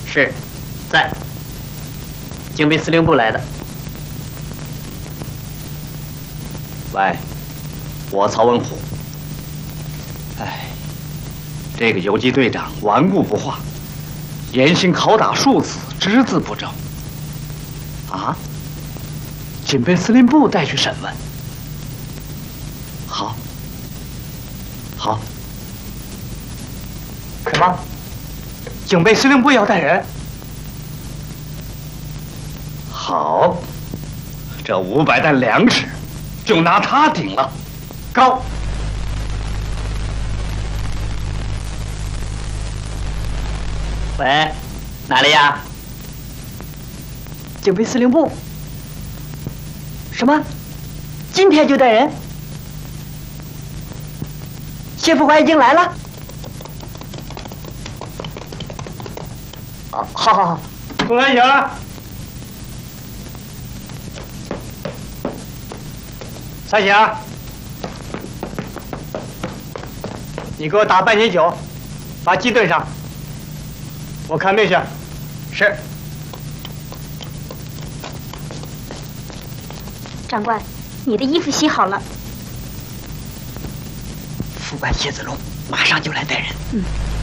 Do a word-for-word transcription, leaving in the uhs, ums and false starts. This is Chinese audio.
是，在。警备司令部来的。 喂，我曹文虎。哎，这个游击队长顽固不化，严刑拷打数次，只字不正。啊？警备司令部带去审问。好。好。 什么？警备司令部要带人？ 好，这五百担粮食就拿他顶了。 高。 喂，哪里呀？ 警备司令部。什么？今天就带人？谢副官已经来了。哦，好好好， 公安醒了。三峡，你给我打半斤酒，把鸡炖上。我看命去。 是。 长官，你的衣服洗好了。 副官谢子龙马上就来带人。 嗯。